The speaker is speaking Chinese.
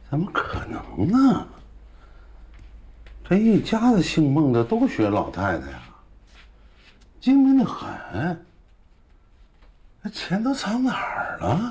怎么可能呢？这一家子姓孟的都学老太太呀，精明的很。那钱都藏哪儿了？